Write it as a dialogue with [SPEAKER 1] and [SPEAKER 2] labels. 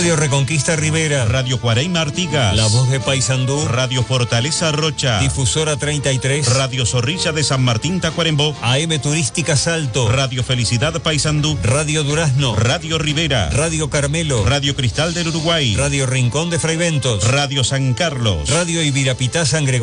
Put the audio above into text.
[SPEAKER 1] Radio Reconquista Rivera,
[SPEAKER 2] Radio Cuareima Artigas,
[SPEAKER 1] La Voz de Paysandú,
[SPEAKER 2] Radio Fortaleza Rocha,
[SPEAKER 1] Difusora 33,
[SPEAKER 2] Radio Zorrilla de San Martín Tacuarembó,
[SPEAKER 1] AM Turística Salto,
[SPEAKER 2] Radio Felicidad Paysandú,
[SPEAKER 1] Radio Durazno,
[SPEAKER 2] Radio Rivera,
[SPEAKER 1] Radio Carmelo,
[SPEAKER 2] Radio Cristal del Uruguay,
[SPEAKER 1] Radio Rincón de Fraiventos,
[SPEAKER 2] Radio San Carlos,
[SPEAKER 1] Radio Ibirapitá San Gregorio.